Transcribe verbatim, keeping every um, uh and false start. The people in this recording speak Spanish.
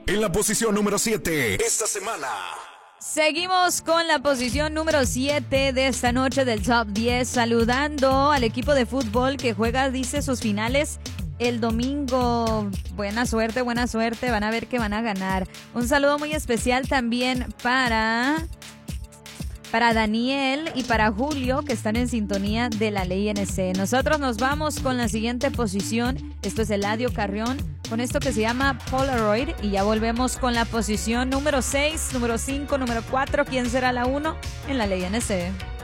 En la posición número siete, esta semana. Seguimos con la posición número siete de esta noche del Top diez, saludando al equipo de fútbol que juega, dice, sus finales el domingo. Buena suerte, buena suerte, van a ver que van a ganar. Un saludo muy especial también para... Para Daniel y para Julio, que están en sintonía de la Ley N C. Nosotros nos vamos con la siguiente posición. Esto es Eladio Carrión, con esto que se llama Polaroid. Y ya volvemos con la posición número seis, número cinco, número cuatro. ¿Quién será la uno en la Ley N C?